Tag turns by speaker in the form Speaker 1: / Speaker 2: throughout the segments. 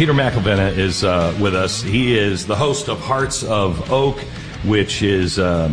Speaker 1: Peter McElvenna is with us. He is the host of Hearts of Oak, which is a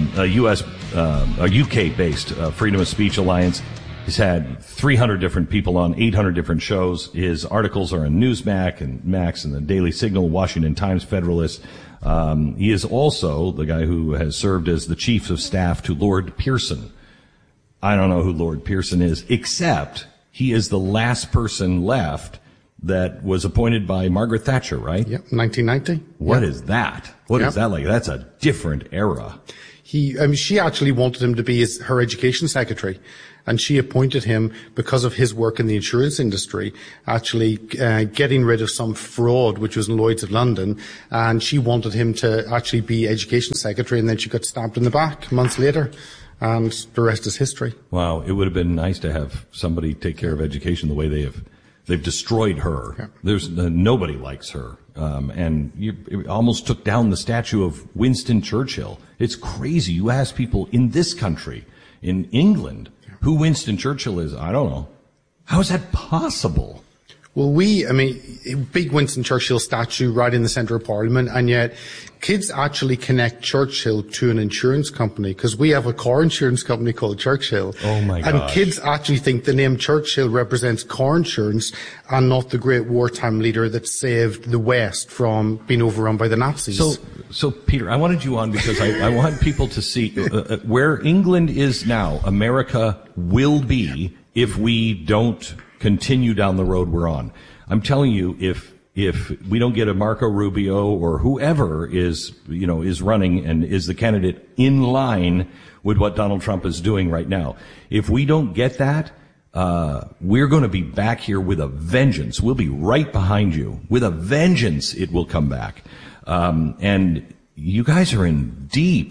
Speaker 1: UK-based freedom of speech alliance. He's had 300 different people on 800 different shows. His articles are in Newsmax and Max and the Daily Signal, Washington Times, Federalist. He is also the guy who has served as the chief of staff to Lord Pearson. I don't know who Lord Pearson is, except he is the last person left that was appointed by Margaret Thatcher, right?
Speaker 2: Yep, 1990.
Speaker 1: What is that? What is that like? That's a different era.
Speaker 2: She actually wanted him to be her education secretary, and she appointed him because of his work in the insurance industry, actually getting rid of some fraud which was in Lloyd's of London, and she wanted him to actually be education secretary, and then she got stabbed in the back months later, and the rest is history.
Speaker 1: Wow, it would have been nice to have somebody take care of education the way they've destroyed her. Yeah. There's nobody likes her. And it almost took down the statue of Winston Churchill. It's crazy. You ask people in this country, in England, who Winston Churchill is. I don't know. How is that possible?
Speaker 2: Well, big Winston Churchill statue right in the centre of Parliament, and yet kids actually connect Churchill to an insurance company, because we have a car insurance company called Churchill.
Speaker 1: Oh my gosh.
Speaker 2: And kids actually think the name Churchill represents car insurance and not the great wartime leader that saved the West from being overrun by the Nazis.
Speaker 1: So Peter, I wanted you on because I want people to see where England is now, America will be if we don't continue down the road we're on. I'm telling you, if we don't get a Marco Rubio or whoever is running and is the candidate in line with what Donald Trump is doing right now, if we don't get that, we're going to be back here with a vengeance. We'll be right behind you with a vengeance. It will come back. And you guys are in deep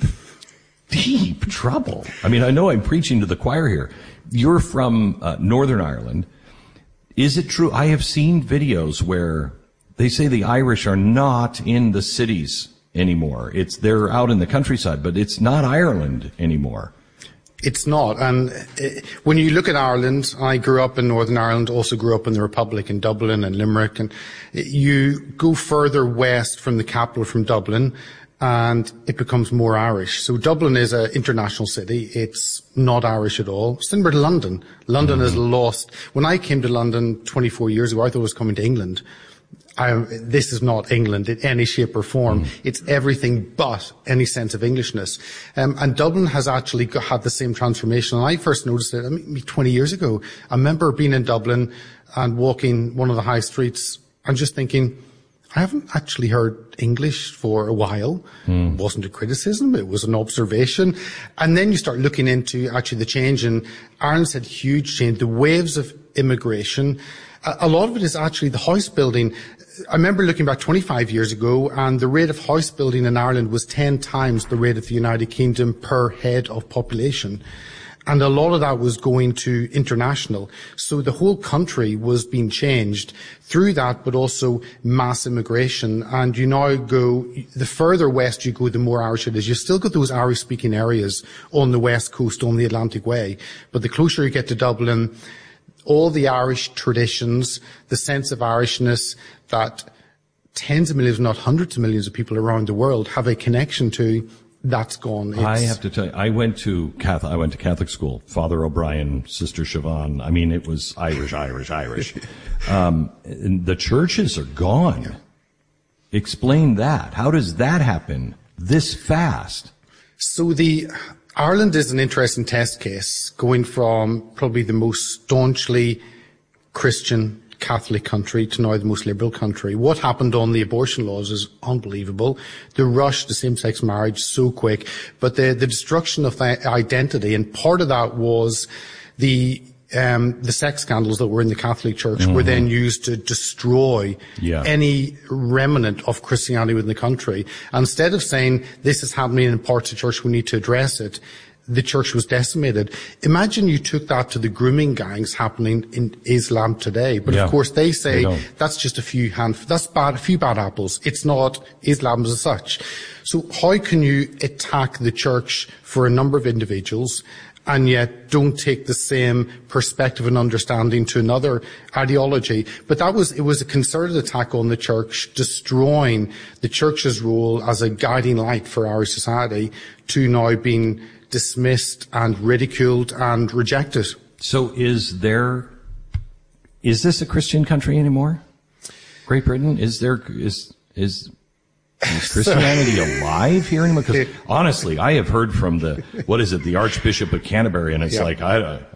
Speaker 1: trouble. I mean, I know I'm preaching to the choir here. You're from Northern Ireland. Is it true? I have seen videos where they say the Irish are not in the cities anymore. They're out in the countryside, but it's not Ireland anymore.
Speaker 2: It's not. And when you look at Ireland, I grew up in Northern Ireland, also grew up in the Republic in Dublin and Limerick, and you go further west from the capital, from Dublin, and it becomes more Irish. So Dublin is an international city. It's not Irish at all. Similar to London. London has lost. When I came to London 24 years ago, I thought I was coming to England. This is not England in any shape or form. It's everything but any sense of Englishness. And Dublin has actually had the same transformation. And I first noticed it 20 years ago. I remember being in Dublin and walking one of the high streets and just thinking, I haven't actually heard English for a while. It wasn't a criticism, it was an observation. And then you start looking into actually the change, and Ireland's had huge change. The waves of immigration, a lot of it is actually the house building. I remember looking back 25 years ago, and the rate of house building in Ireland was 10 times the rate of the United Kingdom per head of population. And a lot of that was going to international. So the whole country was being changed through that, but also mass immigration. And you now go, the further west you go, the more Irish it is. You still got those Irish-speaking areas on the west coast, on the Atlantic Way. But the closer you get to Dublin, all the Irish traditions, the sense of Irishness that tens of millions, not hundreds of millions of people around the world have a connection to, that's gone.
Speaker 1: I have to tell you, I went to Catholic school. Father O'Brien, Sister Siobhan. I mean, it was Irish. And the churches are gone. Yeah. Explain that. How does that happen this fast?
Speaker 2: So Ireland is an interesting test case, going from probably the most staunchly Christian Catholic country to now the most liberal country. What happened on the abortion laws is unbelievable. The rush to same-sex marriage, so quick. But the destruction of the identity, and part of that was the sex scandals that were in the Catholic Church were then used to destroy any remnant of Christianity within the country. And instead of saying this is happening in parts of the church, we need to address it, the church was decimated. Imagine you took that to the grooming gangs happening in Islam today. But of course they say that's just a few bad apples. It's not Islam as such. So how can you attack the church for a number of individuals and yet don't take the same perspective and understanding to another ideology. But it was a concerted attack on the church, destroying the church's role as a guiding light for our society, to now being dismissed and ridiculed and rejected.
Speaker 1: So is this a Christian country anymore? Great Britain? Is Christianity alive here anymore? Because honestly, I have heard from the Archbishop of Canterbury, and it's like,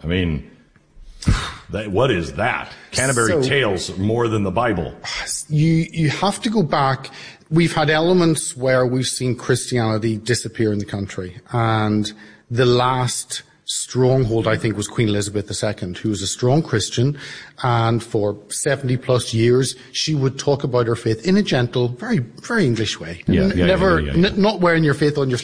Speaker 1: what is that? Canterbury Tales more than the Bible.
Speaker 2: You have to go back. We've had elements where we've seen Christianity disappear in the country, and the last stronghold, I think, was Queen Elizabeth II, who was a strong Christian, and for 70 plus years, she would talk about her faith in a gentle, very, very English way.
Speaker 1: Not
Speaker 2: wearing your faith on your